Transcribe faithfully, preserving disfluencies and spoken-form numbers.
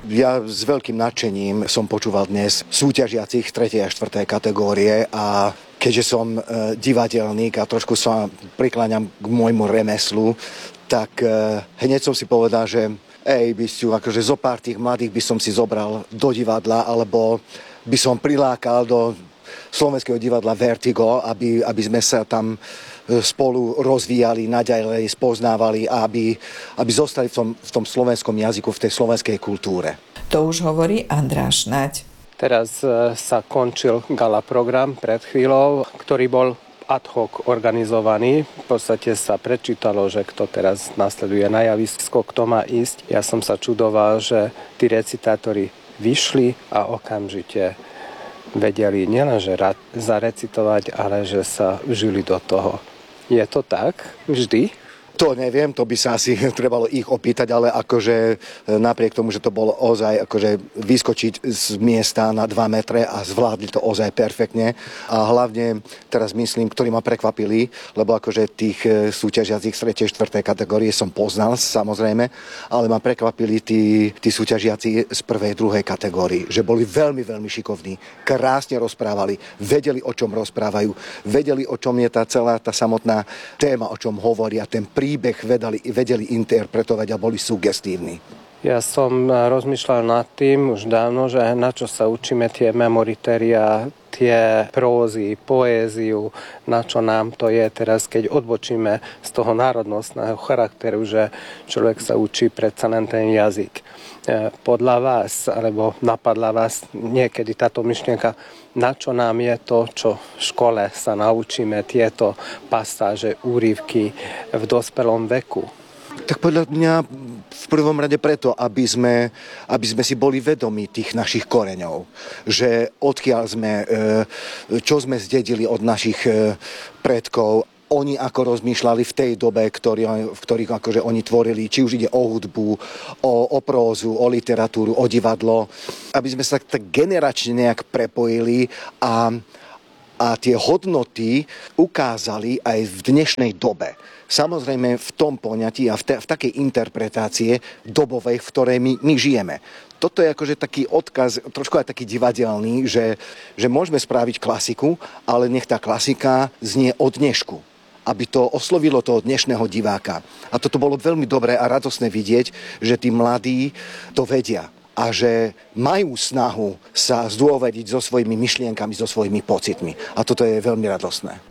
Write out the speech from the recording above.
Ja s veľkým nadšením som počúval dnes súťažiacich tretej a štvrtej kategórie a keďže som divadelník a trošku sa prikláňam k môjmu remeslu, tak hneď som si povedal, že ej, Bisťu, akože zo pár tých mladých by som si zobral do divadla, alebo by som prilákal do Slovenského divadla Vertigo, aby, aby sme sa tam spolu rozvíjali, naďalej spoznávali a aby, aby zostali v tom, v tom slovenskom jazyku, v tej slovenskej kultúre. To už hovorí András Naď. Teraz sa končil gala program pred chvíľou, ktorý bol ad hoc organizovaný. V podstate sa prečítalo, že kto teraz nasleduje na javisko, kto má ísť. Ja som sa čudoval, že tí recitátori vyšli a okamžite vedeli nielenže zarecitovať, ale že sa vžili do toho. Je to tak vždy? To neviem, to by sa asi trebalo ich opýtať, ale akože napriek tomu, že to bolo ozaj akože vyskočiť z miesta na dva metre a zvládli to ozaj perfektne. A hlavne teraz myslím, ktorí ma prekvapili, lebo akože tých súťažiacich z tretej štvrtej kategórie som poznal samozrejme, ale ma prekvapili tí, tí súťažiaci z prvej druhej kategórii, že boli veľmi, veľmi šikovní, krásne rozprávali, vedeli, o čom rozprávajú, vedeli, o čom je tá celá tá samotná téma, o čom hovoria, ten príbeh vedeli, vedeli interpretovať a boli sugestívni. Ja som rozmýšľal nad tým už dávno, že na čo sa učíme tie memoritéria, tie prózy, poéziu, na čo nám to je teraz, keď odbočíme z toho národnostného charakteru, že človek sa učí predsa len ten jazyk. Podľa vás, alebo napadla vás niekedy táto myšlienka, na čo nám je to, čo v škole sa naučíme, tieto pasáže, úryvky v dospelom veku? Tak podľa mňa v prvom rade preto, aby sme, aby sme si boli vedomi tých našich koreňov. Že odkiaľ sme, čo sme zdedili od našich predkov. Oni ako rozmýšľali v tej dobe, ktorý, v ktorých akože oni tvorili, či už ide o hudbu, o, o prózu, o literatúru, o divadlo. Aby sme sa tak generačne nejak prepojili a, a tie hodnoty ukázali aj v dnešnej dobe. Samozrejme v tom poňatí a v, te, v takej interpretácie dobovej, v ktorej my, my žijeme. Toto je akože taký odkaz, trošku aj taký divadelný, že, že môžeme spraviť klasiku, ale nech tá klasika znie od dnešku, aby to oslovilo toho dnešného diváka. A toto bolo veľmi dobré a radosné vidieť, že tí mladí to vedia a že majú snahu sa zdôvediť so svojimi myšlienkami, so svojimi pocitmi. A toto je veľmi radosné.